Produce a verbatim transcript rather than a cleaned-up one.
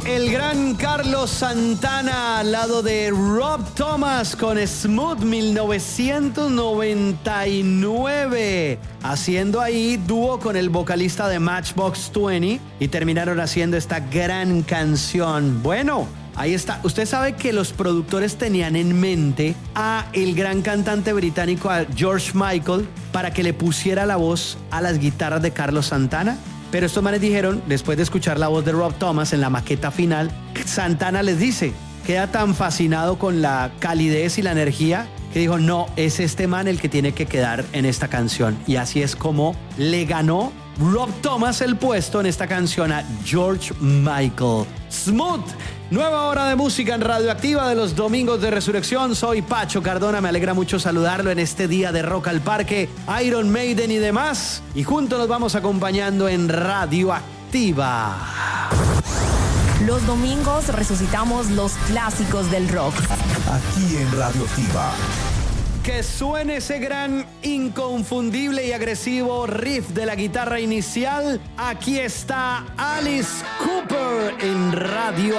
el gran Carlos Santana al lado de Rob Thomas con Smooth mil novecientos noventa y nueve, haciendo ahí dúo con el vocalista de Matchbox veinte y terminaron haciendo esta gran canción. Bueno, ahí está. Usted sabe que los productores tenían en mente a el gran cantante británico, a George Michael, para que le pusiera la voz a las guitarras de Carlos Santana. Pero estos manes dijeron, después de escuchar la voz de Rob Thomas en la maqueta final, Santana les dice, queda tan fascinado con la calidez y la energía que dijo, no, es este man el que tiene que quedar en esta canción. Y así es como le ganó Rob Thomas el puesto en esta canción a George Michael. Smooth, nueva hora de música en Radioactiva de los domingos de Resurrección. Soy Pacho Cardona, me alegra mucho saludarlo en este día de Rock al Parque, Iron Maiden y demás. Y juntos nos vamos acompañando en Radioactiva. Los domingos resucitamos los clásicos del rock. Aquí en Radioactiva. Que suene ese gran, inconfundible y agresivo riff de la guitarra inicial. Aquí está Alice Cooper en Radio